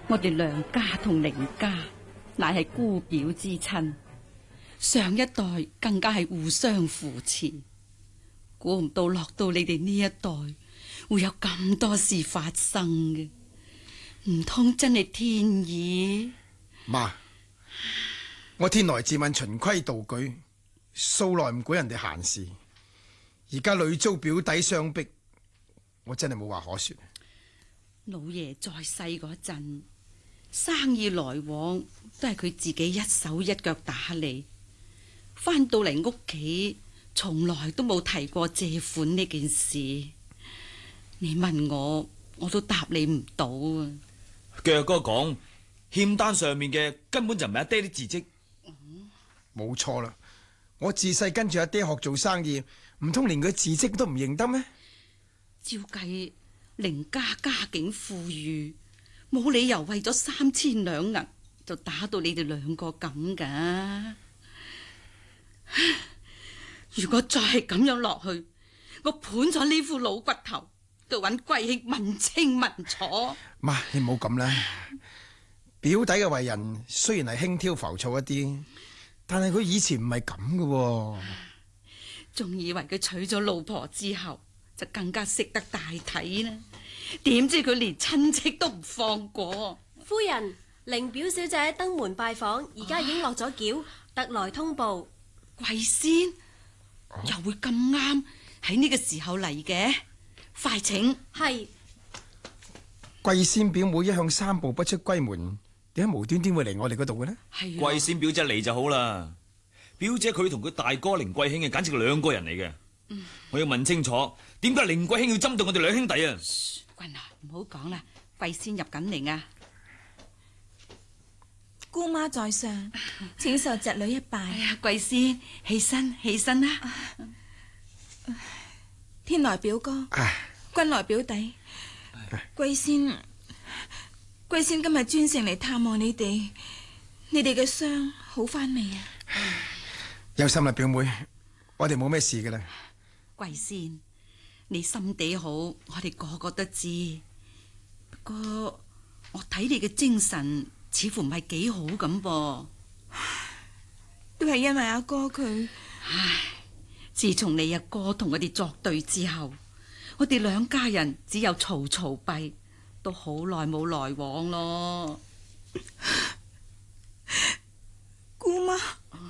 我哋梁家同凌家乃係姑表之親，上一代更加係互相扶持。估唔到落到你哋呢一代會有咁多事發生嘅，唔通真係天意？ 媽，我天來自問循規蹈矩，素來唔管人哋閒事。而家屢遭表弟相逼，我真係冇話可說。 老爺在世嗰陣，生意來往都係佢自己一手一腳打理，翻到嚟屋企從來都冇提過借款呢件事。你問我，我都答你唔到啊。 據阿哥講，欠單上面嘅根本就唔係阿爹啲字跡。 冇錯啦，我自細跟住阿爹學做生意，唔通連佢字跡都唔認得咩？ 照計凌家家境富裕，冇理由為咗3000兩銀就打到你哋兩個咁噶。如果再係咁樣落去，我盤咗呢副老骨頭，就揾貴兄問清問楚。 媽，你唔好咁啦。表弟嘅為人雖然係輕佻浮躁一啲，但係佢以前唔係咁嘅。 仲以為佢娶咗老婆之後就更加識得大體啦，點知佢連親戚都唔放過。 夫人，凌表小姐登門拜訪，而家已經落咗轎，特來通報。 貴仙又會咁啱喺呢個時候嚟嘅？快請。 係。 貴仙表妹一向三步不出閨門，點解無端端會嚟我哋嗰度嘅呢？ 係貴仙表姐嚟就好啦。表姐佢同佢大哥凌貴興簡直係兩個人嚟嘅。我要問清楚，點解凌貴興要針對我哋兩兄弟啊？ 君啊，唔好講啦，貴仙入緊嚟啊！ 姑媽在上，請受侄女一拜。 哎呀，貴仙，起身起身啦！ 天來表哥，君來表弟。貴仙今日專程嚟探望你哋，你哋嘅傷好翻未啊？ 有心啦，表妹，我哋冇咩事噶啦。 貴仙，你心地好，我哋個個都知。不過我睇你嘅精神似乎唔係幾好咁噃。 都係因為阿哥佢。 唉，自從你阿哥同我哋作對之後，我哋兩家人只有嘈嘈閉，都好耐冇來往咯。 姑媽，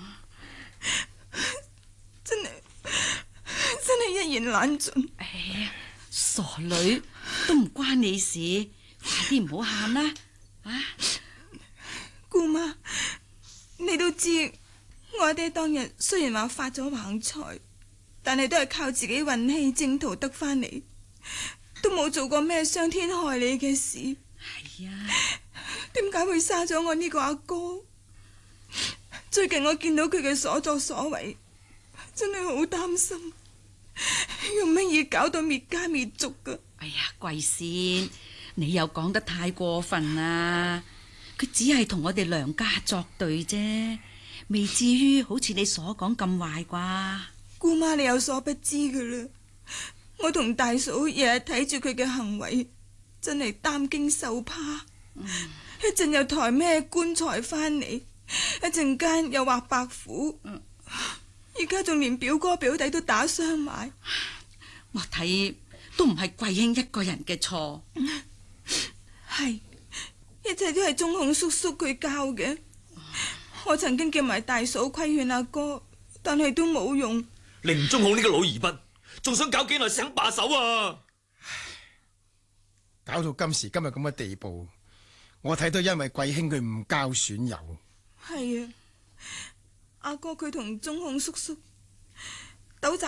真係一言難盡。 哎呀，傻女，都唔關你事，快啲唔好喊啦！啊， 姑媽，你都知我阿爹當日雖然話發咗橫財，但係都係靠自己運氣征途得翻嚟，都冇做過咩傷天害理嘅事。 係啊， 點解會殺咗我呢個阿哥？最近我見到佢嘅所作所為，真係好擔心，用乜嘢搞到滅家滅族噶？ 哎呀，貴仙，你又講得太過分啦！佢只係同我哋梁家作對啫，未至於好似你所講咁壞啩。 姑媽，你有所不知噶啦，我同大嫂日日睇住佢嘅行為，真係擔驚受怕。一陣又抬咩棺材翻嚟，一陣間又畫白虎，而家仲連表哥表弟都打傷埋。 我睇都唔係貴兄一個人嘅錯， 係一切都係中控叔叔佢教嘅。我曾經叫埋大嫂規勸阿哥，但係都冇用。 凌中控呢個老二筆，仲想搞幾耐先肯罷手啊？ 搞到今時今日咁嘅地步，我睇到因為貴兄佢唔交損友。 係啊，阿哥佢同中控叔叔糾集